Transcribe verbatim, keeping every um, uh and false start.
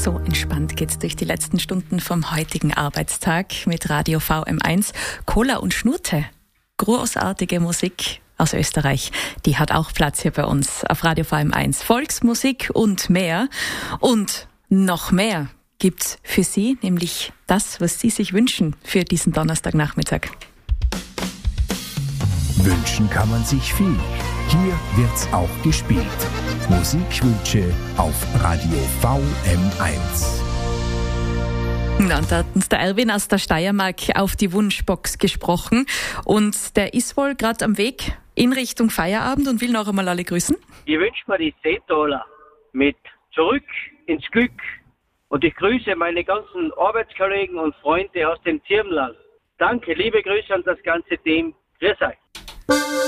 So entspannt geht's durch die letzten Stunden vom heutigen Arbeitstag mit Radio V M eins. Cola und Schnurte, großartige Musik aus Österreich, die hat auch Platz hier bei uns auf Radio V M eins. Volksmusik und mehr. Und noch mehr gibt's für Sie, nämlich das, was Sie sich wünschen für diesen Donnerstagnachmittag. Wünschen kann man sich viel. Hier wird's auch gespielt. Musikwünsche auf Radio V M eins. Dann hat uns der Erwin aus der Steiermark auf die Wunschbox gesprochen und der ist wohl gerade am Weg in Richtung Feierabend und will noch einmal alle grüßen. Ich wünsche mir die Seetaler mit Zurück ins Glück und ich grüße meine ganzen Arbeitskollegen und Freunde aus dem Zirmland. Danke, liebe Grüße an das ganze Team. Grüß euch.